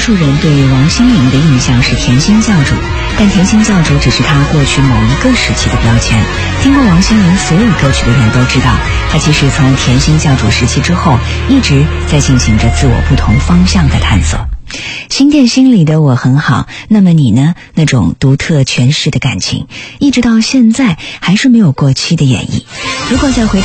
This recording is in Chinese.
数人对王心凌的印象是甜心教主，但甜心教主只是他过去某一个时期的标签。听过王心凌所有歌曲的人都知道，他其实从甜心教主时期之后一直在进行着自我不同方向的探索。新店心里的我很好，那么你呢？那种独特诠释的感情，一直到现在还是没有过期的演绎。如果再回